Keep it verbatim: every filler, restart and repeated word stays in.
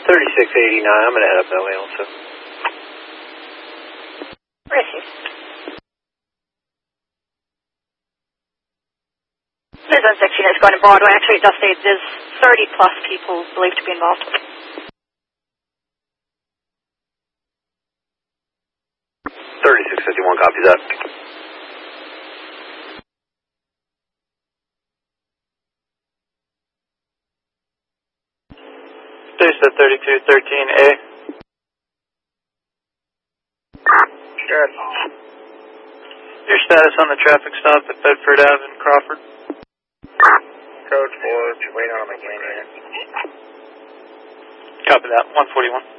thirty-six eighty-nine, I'm going to head up that way also. Receive. Liz one sixteen is going to Broadway. Actually, it does say there's thirty plus people believed to be involved. thirty-six fifty-one, copies that. Station thirty-two thirteen A. Good. Your status on the traffic stop at Bedford Ave in Crawford? Code four, wait on my game here. Copy that, one forty-one.